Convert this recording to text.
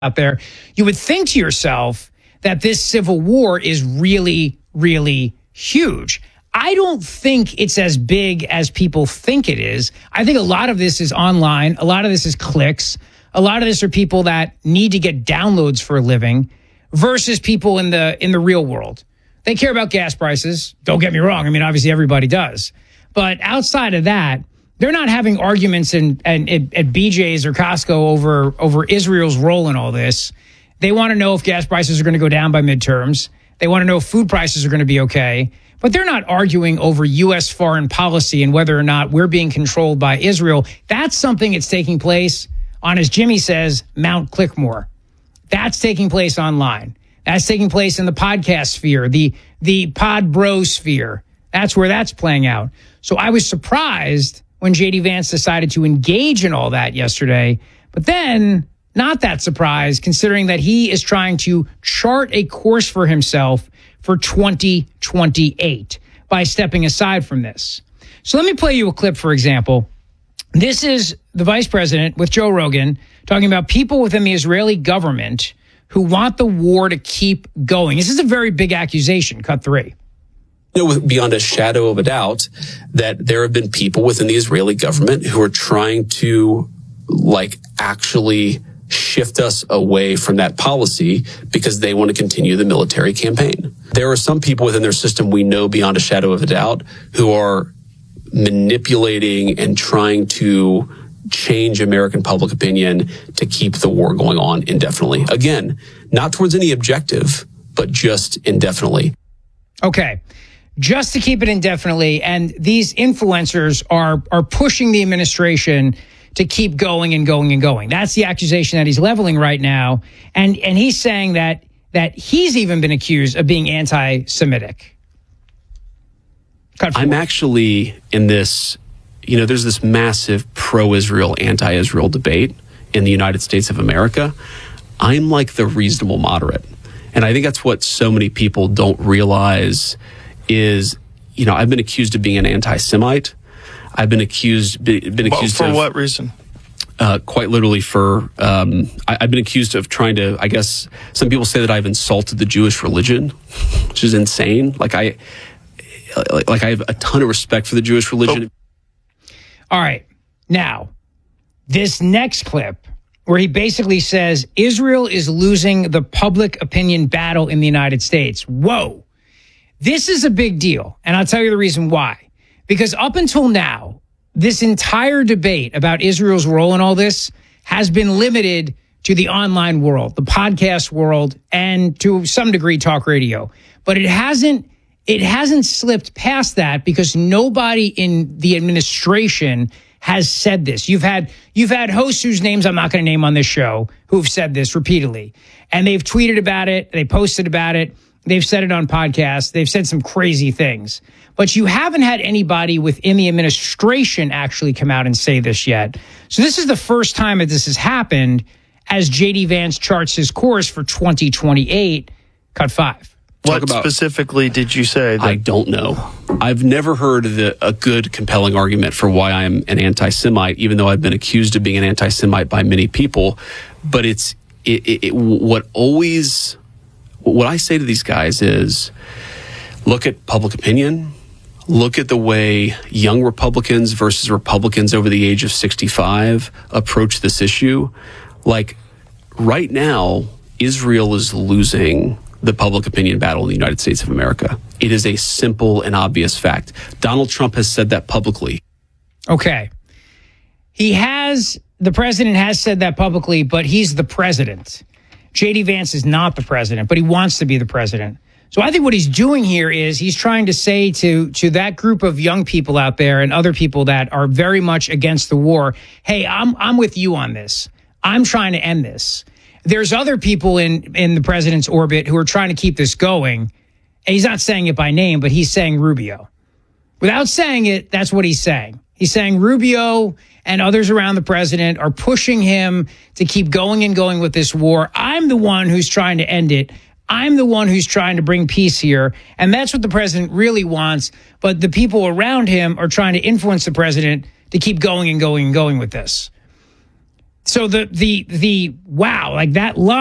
out there, you would think to yourself that this civil war is really, really huge. I don't think it's as big as people think it is. I think a lot of this is online. A lot of this is clicks. A lot of this are people that need to get downloads for a living versus people in the real world. They care about gas prices. Don't get me wrong. I mean, obviously everybody does. But outside of that, they're not having arguments at BJ's or Costco over Israel's role in all this. They want to know if gas prices are going to go down by midterms. They want to know if food prices are going to be okay. But they're not arguing over U.S. foreign policy and whether or not we're being controlled by Israel. That's something that's taking place on, as Jimmy says, Mount Clickmore. That's taking place online. That's taking place in the podcast sphere, the pod bro sphere. That's where that's playing out. So I was surprised when J.D. Vance decided to engage in all that yesterday, but then not that surprised considering that he is trying to chart a course for himself for 2028 by stepping aside from this. So let me play you a clip, for example. This is the vice president with Joe Rogan talking about people within the Israeli government who want the war to keep going. This is a very big accusation. Cut 3. Beyond a shadow of a doubt that there have been people within the Israeli government who are trying to actually shift us away from that policy because they want to continue the military campaign. There are some people within their system we know beyond a shadow of a doubt who are manipulating and trying to change American public opinion to keep the war going on indefinitely. Again, not towards any objective, but just indefinitely. Okay. Just to keep it indefinitely. And these influencers are pushing the administration to keep going and going and going. That's the accusation that he's leveling right now. And he's saying that he's even been accused of being anti-Semitic. I'm actually in this, there's this massive pro-Israel, anti-Israel debate in the United States of America. I'm like the reasonable moderate. And I think that's what so many people don't realize is, I've been accused of being an anti-Semite. I've been accused for what reason? Quite literally I've been accused of trying to, I guess, some people say that I've insulted the Jewish religion, which is insane. I have a ton of respect for the Jewish religion. All right. Now, this next clip where he basically says Israel is losing the public opinion battle in the United States. Whoa. This is a big deal. And I'll tell you the reason why. Because up until now, this entire debate about Israel's role in all this has been limited to the online world, the podcast world, and to some degree talk radio. But it hasn't slipped past that because nobody in the administration has said this. You've had hosts whose names I'm not going to name on this show who've said this repeatedly. And they've tweeted about it, they posted about it, they've said it on podcasts, they've said some crazy things. But you haven't had anybody within the administration actually come out and say this yet. So this is the first time that this has happened as J.D. Vance charts his course for 2028. Cut 5. What specifically did you say? I don't know. I've never heard a good, compelling argument for why I'm an anti-Semite, even though I've been accused of being an anti-Semite by many people. But what I say to these guys is, look at public opinion. Look at the way young Republicans versus Republicans over the age of 65 approach this issue. Right now, Israel is losing the public opinion battle in the United States of America. It is a simple and obvious fact. Donald Trump has said that publicly. Okay. The president has said that publicly, but he's the president. J.D. Vance is not the president, but he wants to be the president. So I think what he's doing here is he's trying to say to that group of young people out there and other people that are very much against the war, hey, I'm with you on this. I'm trying to end this. There's other people in the president's orbit who are trying to keep this going. And he's not saying it by name, but he's saying Rubio. Without saying it, that's what he's saying. He's saying Rubio and others around the president are pushing him to keep going and going with this war. I'm the one who's trying to end it. I'm the one who's trying to bring peace here. And that's what the president really wants. But the people around him are trying to influence the president to keep going and going and going with this. So the wow, like that line.